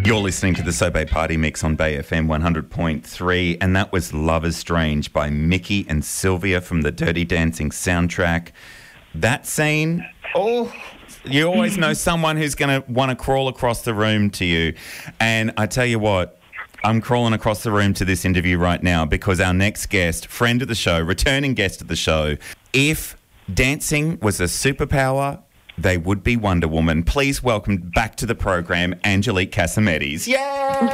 You're listening to the Sobe Party Mix on Bay FM 100.3, and that was Love is Strange by Mickey and Sylvia from the Dirty Dancing soundtrack. That scene, you always know someone who's going to want to crawl across the room to you. And I tell you what, I'm crawling across the room to this interview right now because our next guest, friend of the show, returning guest of the show, if dancing was a superpower, they would be Wonder Woman. Please welcome back to the program, Angelique Cassametes. Yay!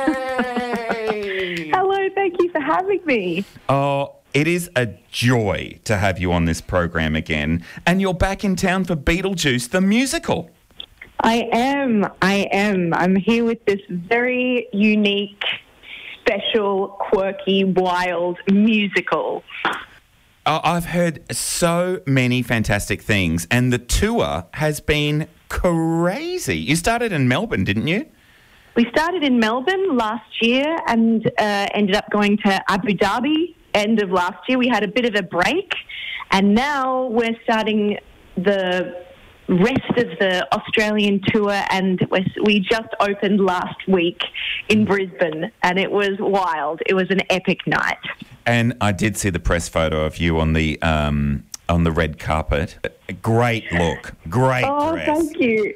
Hello, thank you for having me. Oh, it is a joy to have you on this program again. And you're back in town for Beetlejuice, the musical. I am. I'm here with this very unique, special, quirky, wild musical. I've heard so many fantastic things, and the tour has been crazy. You started in Melbourne, didn't you? We started in Melbourne last year and ended up going to Abu Dhabi end of last year. We had a bit of a break, and now we're starting the rest of the Australian tour, and we just opened last week in Brisbane, and it was wild. It was an epic night. And I did see the press photo of you on the red carpet. Great look, great dress. Thank you.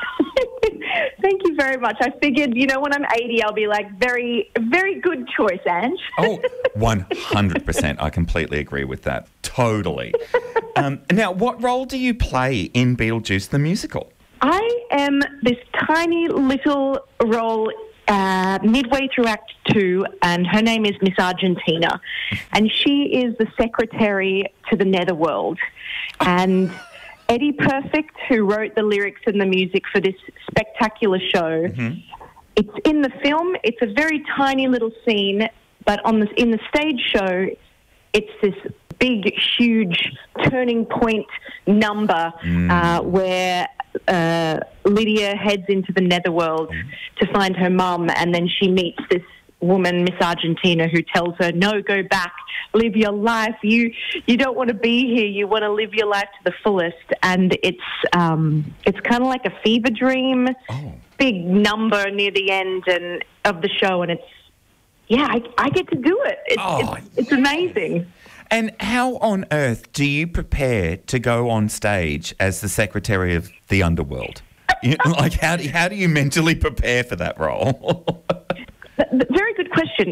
Thank you very much. I figured, when I'm 80, I'll be like, very, very good choice, Ange. 100%. I completely agree with that. Totally. Now, what role do you play in Beetlejuice, the musical? I am this tiny little role midway through Act 2, and her name is Miss Argentina, and she is the secretary to the Netherworld. And Eddie Perfect, who wrote the lyrics and the music for this spectacular show, it's in the film. It's a very tiny little scene, but in the stage show, it's this big, huge turning point number where Lydia heads into the Netherworld to find her mum, and then she meets this woman, Miss Argentina, who tells her, no, go back, live your life. You don't want to be here. You want to live your life to the fullest. And it's kind of like a fever dream, big number near the end of the show, and I get to do it. It's amazing. And how on earth do you prepare to go on stage as the Secretary of the Underworld? How do you mentally prepare for that role? Very good question.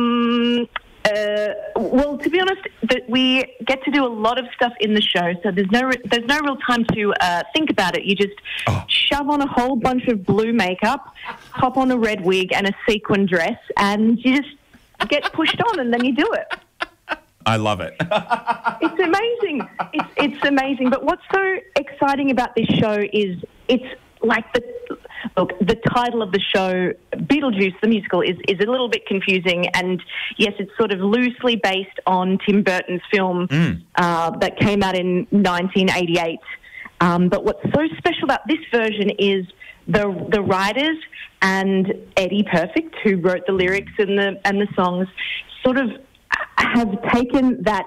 Well, to be honest, we get to do a lot of stuff in the show, so there's no real time to think about it. You just shove on a whole bunch of blue makeup, pop on a red wig and a sequin dress, and you just get pushed on, and then you do it. I love it. It's amazing. It's amazing. But what's so exciting about this show is it's like the title of the show, Beetlejuice, the musical, is a little bit confusing. And yes, it's sort of loosely based on Tim Burton's film that came out in 1988. But what's so special about this version is the writers and Eddie Perfect, who wrote the lyrics and the songs, sort of have taken that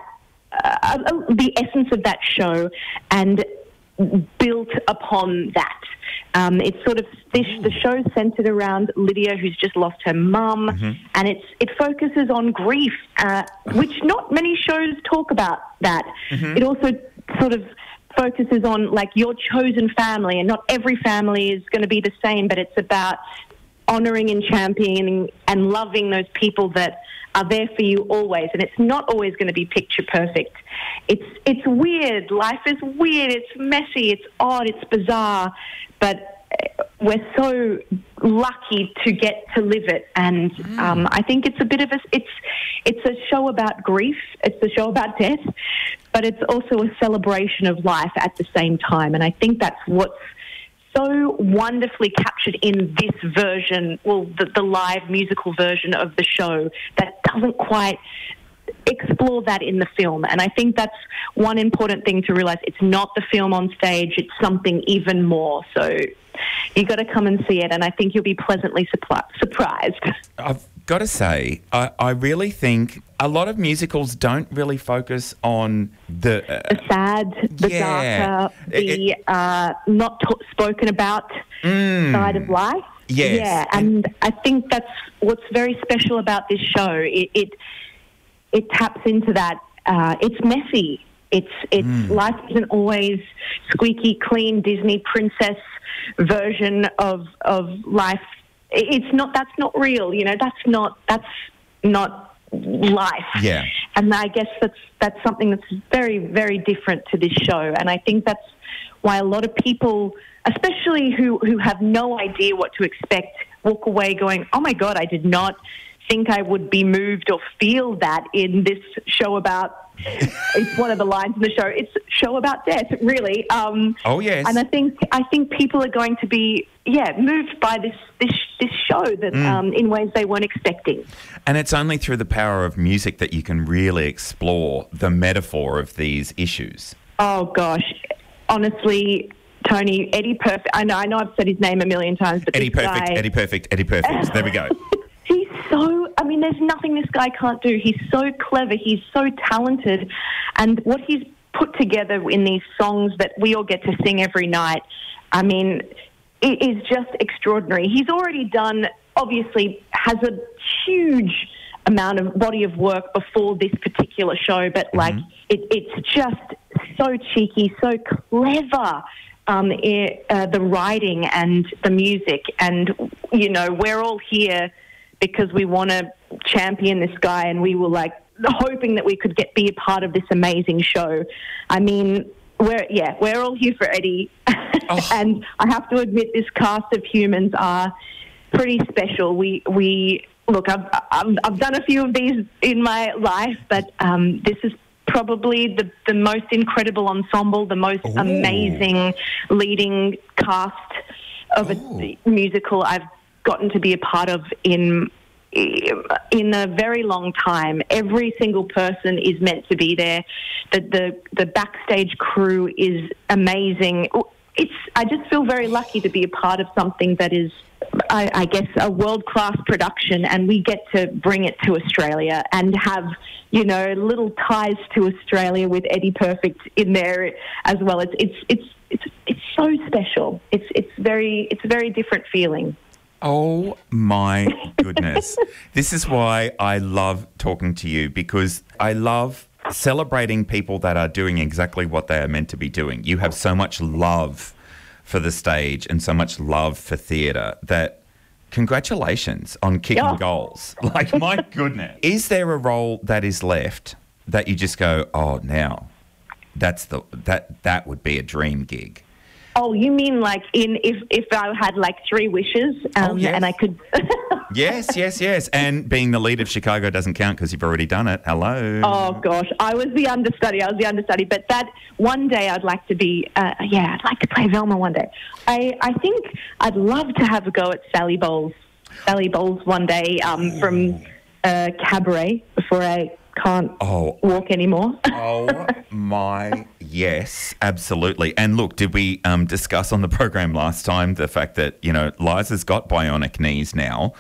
the essence of that show and built upon that. It's sort of the show's centered around Lydia, who's just lost her mum, and it focuses on grief, which not many shows talk about that. It also sort of focuses on like your chosen family, and not every family is going to be the same, but it's about honouring and championing and loving those people that are there for you always. And it's not always going to be picture perfect. It's weird. Life is weird. It's messy. It's odd. It's bizarre. But we're so lucky to get to live it. And I think it's a bit of it's a show about grief. It's a show about death. But it's also a celebration of life at the same time. And I think that's what's so wonderfully captured in this version, well, the live musical version of the show, that doesn't quite explore that in the film. And I think that's one important thing to realise. It's not the film on stage, it's something even more. So you got to come and see it, and I think you'll be pleasantly surprised. I've got to say, I really think a lot of musicals don't really focus on the sad, the darker, the not spoken about side of life. Yes. Yeah, and I think that's what's very special about this show. It taps into that. It's messy. It's life isn't always squeaky clean Disney princess version of life. It's not. That's not real. You know, that's not life. Yeah. And I guess that's something that's very, very different to this show. And I think that's why a lot of people, especially who have no idea what to expect, walk away going, oh my God, I did not think I would be moved or feel that in this show about, it's one of the lines in the show, it's a show about death, really. Oh, yes. And I think people are going to be, moved by this show that in ways they weren't expecting. And it's only through the power of music that you can really explore the metaphor of these issues. Oh, gosh. Honestly, Tony, Eddie Perfect, I know I've said his name a million times, but Eddie Perfect. There we go. He's there's nothing this guy can't do. He's so clever. He's so talented. And what he's put together in these songs that we all get to sing every night, it is just extraordinary. He's already done, obviously, has a huge amount of body of work before this particular show, but it's just so cheeky, so clever. The writing and the music, and we're all here because we want to champion this guy, and we were hoping that we could be a part of this amazing show. We're all here for Eddie, and I have to admit, this cast of humans are pretty special. We look. I've done a few of these in my life, but this is probably the most incredible ensemble, the most amazing leading cast of a musical I've gotten to be a part of in a very long time. Every single person is meant to be there. The backstage crew is amazing. I just feel very lucky to be a part of something that is, I guess, a world-class production, and we get to bring it to Australia and have, little ties to Australia with Eddie Perfect in there as well. It's so special. It's a very different feeling. Oh my goodness. This is why I love talking to you, because I love celebrating people that are doing exactly what they are meant to be doing. You have so much love for the stage and so much love for theatre that congratulations on kicking goals. My goodness. Is there a role that is left that you just go, oh, now that would be a dream gig? Oh, you mean if I had 3 wishes and I could... Yes. And being the lead of Chicago doesn't count because you've already done it. Hello. Oh, gosh. I was the understudy. But that one day I'd like to be... I'd like to play Velma one day. I think I'd love to have a go at Sally Bowles. Sally Bowles one day from Cabaret before I can't walk anymore. Oh, my... Yes, absolutely. And look, did we discuss on the program last time the fact that, Liza's got bionic knees now?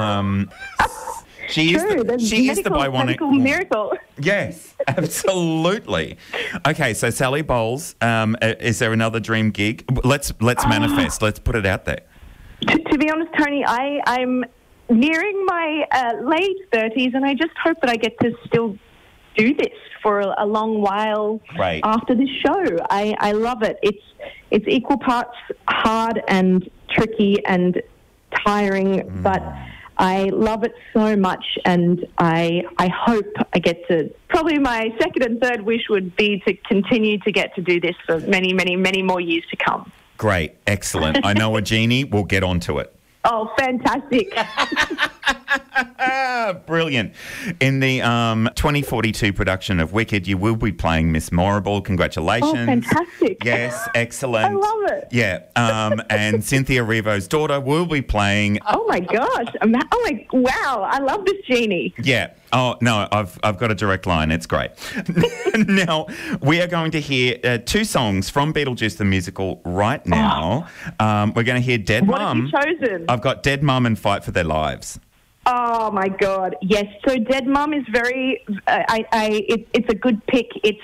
She is the bionic medical miracle. Yes, absolutely. Okay, so Sally Bowles, is there another dream gig? Let's manifest. Let's put it out there. To be honest, Tony, I'm nearing my late 30s, and I just hope that I get to still do this for a long while after this show. I love it. It's equal parts hard and tricky and tiring, but I love it so much, and I hope I get to... Probably my second and third wish would be to continue to get to do this for many, many, many more years to come. Great. Excellent. I know a genie. We'll get onto it. Oh, fantastic. Brilliant. In the 2042 production of Wicked, you will be playing Miss Morrible. Congratulations. Oh, fantastic. Yes, excellent. I love it. Yeah. And Cynthia Erivo's daughter will be playing... Oh, my gosh. Wow. I love this genie. Yeah. Oh, no, I've got a direct line. It's great. Now, we are going to hear 2 songs from Beetlejuice the Musical right now. We're going to hear Dead Mum. What have you chosen? I've got Dead Mum and Fight for Their Lives. Oh, my God. Yes. So Dead Mum is very... it's a good pick. It's...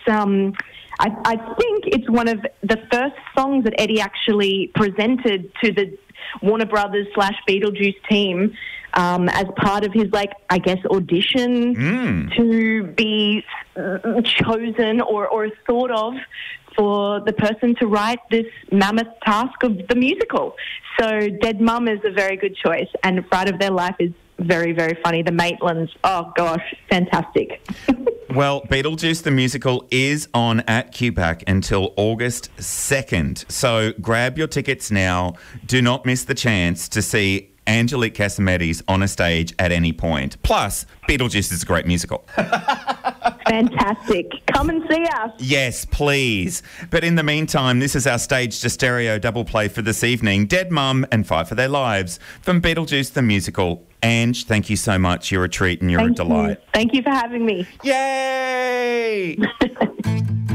I think it's one of the first songs that Eddie actually presented to Warner Brothers / Beetlejuice team as part of his, audition to be chosen or thought of for the person to write this mammoth task of the musical. So Dead Mum is a very good choice, and Fright of Their Life is very, very funny. The Maitlands, oh gosh, fantastic. Well, Beetlejuice the Musical is on at QPAC until August 2nd. So grab your tickets now. Do not miss the chance to see Angelique Cassametes on a stage at any point. Plus, Beetlejuice is a great musical. Fantastic. Come and see us. Yes, please. But in the meantime, this is our stage to stereo double play for this evening. Dead Mum and Fight for Their Lives from Beetlejuice the Musical. Ange, thank you so much. You're a treat and you're a delight. Thank you for having me. Yay!